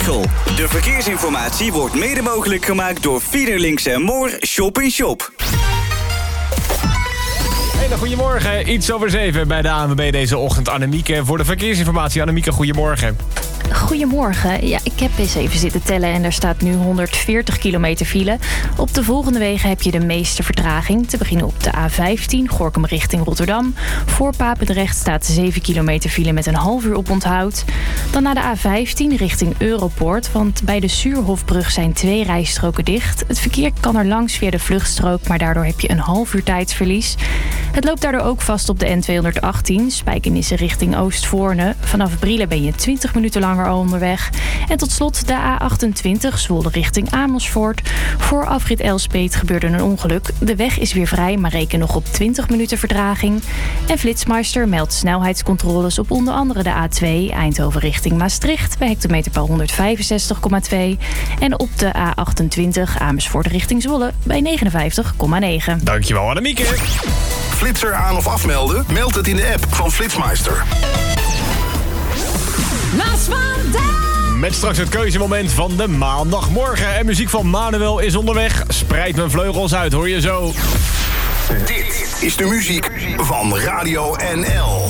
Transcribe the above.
Veghel. De verkeersinformatie wordt mede mogelijk gemaakt door Fiederlinks en Moor Shop in Shop. Hele goedemorgen, iets over 7 bij de ANWB deze ochtend. Annemieke voor de verkeersinformatie. Annemieke, goedemorgen. Goedemorgen. Ja, ik heb eens even zitten tellen en er staat nu 140 kilometer file. Op de volgende wegen heb je de meeste vertraging. Te beginnen op de A15, Gorinchem richting Rotterdam. Voor Papendrecht staat 7 kilometer file met een half uur oponthoud. Dan naar de A15 richting Europoort, want bij de Suurhofbrug zijn 2 rijstroken dicht. Het verkeer kan er langs via de vluchtstrook, maar daardoor heb je een half uur tijdsverlies. Het loopt daardoor ook vast op de N218, Spijkenisse richting Oostvoorne. Vanaf Brielen ben je 20 minuten langer al onderweg. En tot slot de A28, Zwolle richting Amersfoort. Voor afrit Elspeet gebeurde een ongeluk. De weg is weer vrij, maar reken nog op 20 minuten vertraging. En Flitsmeister meldt snelheidscontroles op onder andere de A2, Eindhoven richting Maastricht, bij hectometerpaal 165,2. En op de A28, Amersfoort richting Zwolle, bij 59,9. Dankjewel, Annemieke. Flitser aan of afmelden? Meld het in de app van Flitsmeister. Met straks het keuzemoment van de maandagmorgen. En muziek van Manuel is onderweg. Spreid mijn vleugels uit, hoor je zo. Dit is de muziek van Radio NL.